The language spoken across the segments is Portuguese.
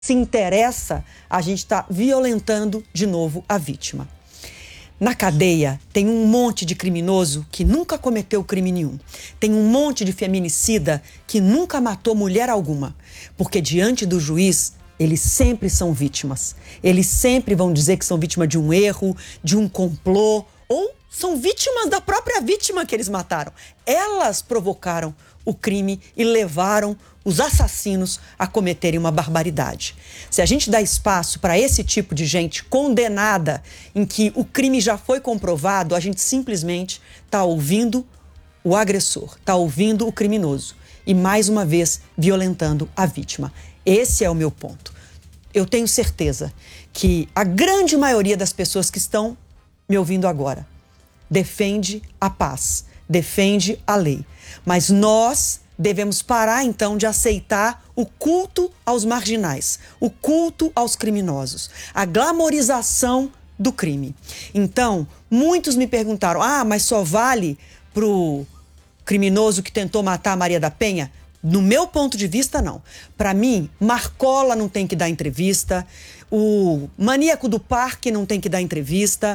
se interessa, a gente está violentando de novo a vítima. Na cadeia tem um monte de criminoso que nunca cometeu crime nenhum. Tem um monte de feminicida que nunca matou mulher alguma. Porque diante do juiz, eles sempre são vítimas. Eles sempre vão dizer que são vítimas de um erro, de um complô, ou são vítimas da própria vítima que eles mataram. Elas provocaram o crime e levaram os assassinos a cometerem uma barbaridade. Se a gente dá espaço para esse tipo de gente condenada, em que o crime já foi comprovado, a gente simplesmente está ouvindo o agressor, está ouvindo o criminoso e, mais uma vez, violentando a vítima. Esse é o meu ponto. Eu tenho certeza que a grande maioria das pessoas que estão me ouvindo agora defende a paz, defende a lei. Mas nós devemos parar, então, de aceitar o culto aos marginais, o culto aos criminosos, a glamorização do crime. Então, muitos me perguntaram, mas só vale pro criminoso que tentou matar a Maria da Penha? No meu ponto de vista, não. Para mim, Marcola não tem que dar entrevista, o maníaco do parque não tem que dar entrevista,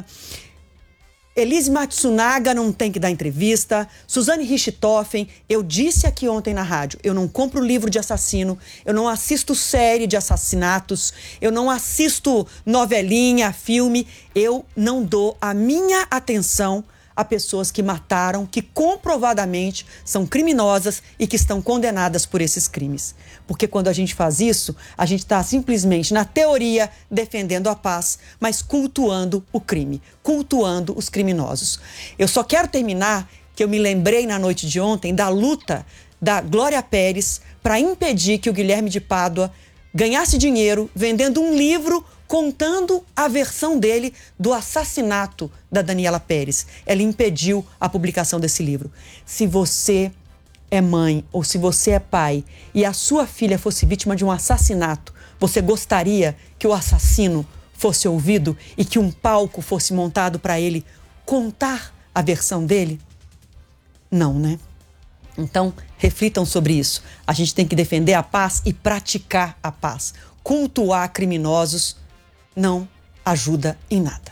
Elise Matsunaga não tem que dar entrevista, Suzane Richthofen, eu disse aqui ontem na rádio, eu não compro livro de assassino, eu não assisto série de assassinatos, eu não assisto novelinha, filme, eu não dou a minha atenção a pessoas que mataram, que comprovadamente são criminosas e que estão condenadas por esses crimes. Porque quando a gente faz isso, a gente está simplesmente, na teoria, defendendo a paz, mas cultuando o crime, cultuando os criminosos. Eu só quero terminar que eu me lembrei na noite de ontem da luta da Glória Pérez para impedir que o Guilherme de Pádua ganhasse dinheiro vendendo um livro contando a versão dele do assassinato da Daniela Pérez. Ela impediu a publicação desse livro. Se você é mãe ou se você é pai e a sua filha fosse vítima de um assassinato, você gostaria que o assassino fosse ouvido e que um palco fosse montado para ele contar a versão dele? Não, né? Então, reflitam sobre isso. A gente tem que defender a paz e praticar a paz. Cultuar criminosos não ajuda em nada.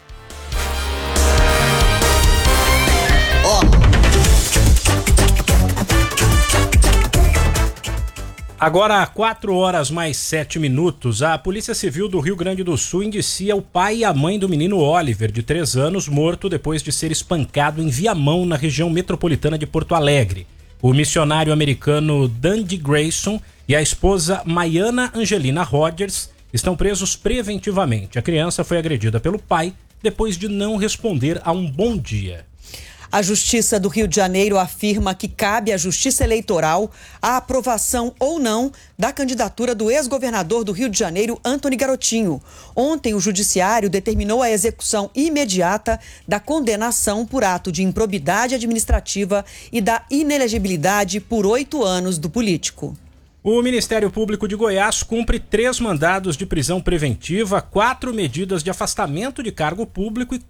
Agora, 4h mais 7 minutos, a Polícia Civil do Rio Grande do Sul indicia o pai e a mãe do menino Oliver, de 3 anos, morto depois de ser espancado em Viamão, na região metropolitana de Porto Alegre. O missionário americano Dandy Grayson e a esposa Maiana Angelina Rogers estão presos preventivamente. A criança foi agredida pelo pai depois de não responder a um bom dia. A Justiça do Rio de Janeiro afirma que cabe à Justiça Eleitoral a aprovação ou não da candidatura do ex-governador do Rio de Janeiro, Antony Garotinho. Ontem, o Judiciário determinou a execução imediata da condenação por ato de improbidade administrativa e da inelegibilidade por 8 anos do político. O Ministério Público de Goiás cumpre 3 mandados de prisão preventiva, 4 medidas de afastamento de cargo público e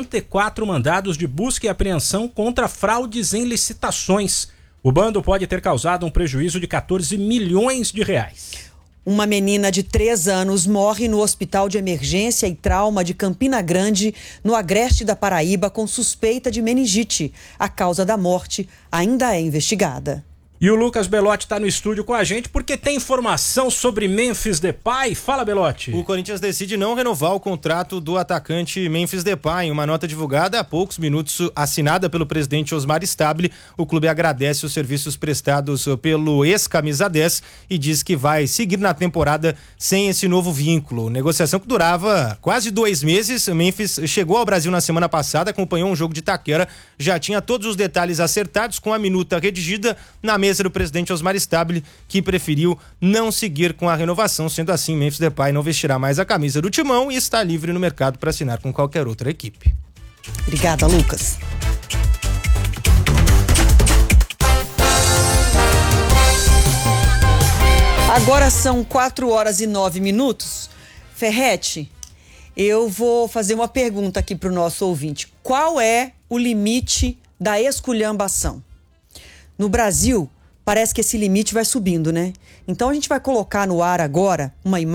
44 mandados de busca e apreensão contra fraudes em licitações. O bando pode ter causado um prejuízo de 14 milhões de reais. Uma menina de 3 anos morre no Hospital de Emergência e Trauma de Campina Grande, no agreste da Paraíba, com suspeita de meningite. A causa da morte ainda é investigada. E o Lucas Belotti está no estúdio com a gente porque tem informação sobre Memphis Depay. Fala, Belotti. O Corinthians decide não renovar o contrato do atacante Memphis Depay. Em uma nota divulgada há poucos minutos, assinada pelo presidente Osmar Stabile, o clube agradece os serviços prestados pelo ex-camisa 10 e diz que vai seguir na temporada sem esse novo vínculo. Negociação que durava quase 2 meses. Memphis chegou ao Brasil na semana passada, acompanhou um jogo de Itaquera, já tinha todos os detalhes acertados com a minuta redigida na mesa do presidente Osmar Stabile, que preferiu não seguir com a renovação. Sendo assim, Memphis Depay não vestirá mais a camisa do Timão e está livre no mercado para assinar com qualquer outra equipe. Obrigada, Lucas. Agora são 4h09. Ferretti, eu vou fazer uma pergunta aqui para o nosso ouvinte. Qual é o limite da esculhambação? No Brasil, parece que esse limite vai subindo, né? Então a gente vai colocar no ar agora uma imagem